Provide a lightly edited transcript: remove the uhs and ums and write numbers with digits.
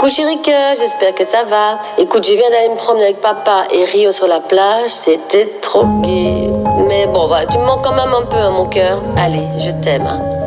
Coucou Chirika, j'espère que ça va. Écoute, je viens d'aller me promener avec papa et Rio sur la plage, c'était trop gai. Mais bon, voilà, tu me manques quand même un peu à mon cœur. Allez, je t'aime. Hein.